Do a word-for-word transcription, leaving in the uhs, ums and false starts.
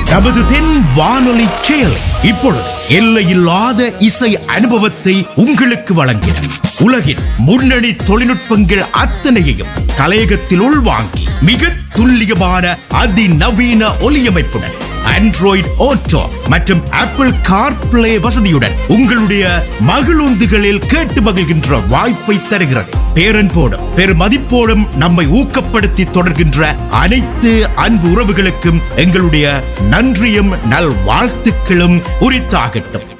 நமது தென் வானொலி செயலி இப்பொழுது எல்லையில்லாத இசை அனுபவத்தை உங்களுக்கு வழங்கின உலகின் முன்னணி தொழில்நுட்பங்கள் அத்தனையையும் கலையகத்தில் உள்வாங்கி மிக துல்லியமான அதிநவீன ஒலியமைப்புடன் ஆண்ட்ராய்டு ஓட்டோ மற்றும் ஆப்பிள் கார்பிளே வசதியுடன் உங்களுடைய மகிழுந்துகளில் கேட்டு மகிழ்கின்ற வாய்ப்பை தருகிறது. பேரன்போடும் பெருமதிப்போடும் நம்மை ஊக்கப்படுத்தி தொடர்கின்ற அனைத்து அன்பு உறவுகளுக்கும் எங்களுடைய நன்றியும் நல்வாழ்த்துக்களும் உரித்தாகட்டும்.